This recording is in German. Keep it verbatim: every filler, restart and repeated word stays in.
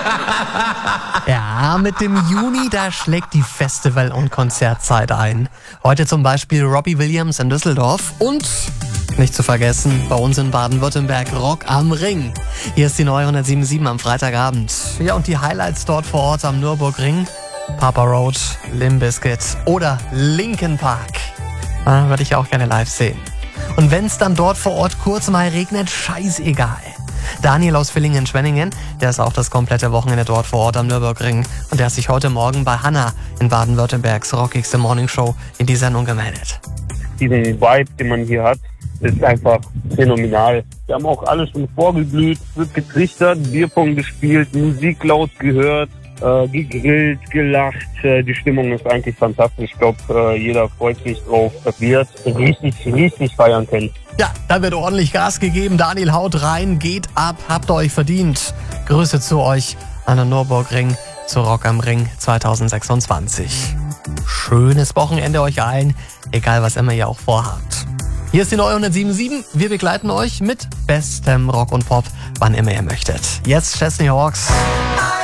Ja, mit dem Juni, da schlägt die Festival- und Konzertzeit ein. Heute zum Beispiel Robbie Williams in Düsseldorf und, nicht zu vergessen, bei uns in Baden-Württemberg Rock am Ring. Hier ist die neue hundertsieben Komma sieben am Freitagabend. Ja, und die Highlights dort vor Ort am Nürburgring: Papa Roach, Limp Bizkit oder Linkin Park. Ah, würde ich auch gerne live sehen. Und wenn's dann dort vor Ort kurz mal regnet, scheißegal. Daniel aus Villingen-Schwenningen, der ist auch das komplette Wochenende dort vor Ort am Nürburgring. Und der hat sich heute Morgen bei Hanna in Baden-Württembergs rockigste Morningshow in die Sendung gemeldet. Diesen Vibe, den man hier hat, ist einfach phänomenal. Wir haben auch alle schon vorgeglüht, wird getrichtert, Bierpong gespielt, Musik laut gehört, äh, gegrillt, gelacht. Äh, die Stimmung ist eigentlich fantastisch. Ich glaube, äh, jeder freut sich drauf. Das wird richtig, richtig feiern können. Ja, da wird ordentlich Gas gegeben. Daniel, haut rein, geht ab, habt ihr euch verdient. Grüße zu euch an den Nürburgring, zu Rock am Ring zwanzig sechsundzwanzig. Schönes Wochenende euch allen, egal was immer ihr auch vorhabt. Hier ist die neue hundertsieben Komma sieben. Wir begleiten euch mit bestem Rock und Pop, wann immer ihr möchtet. Jetzt Chesney Hawks.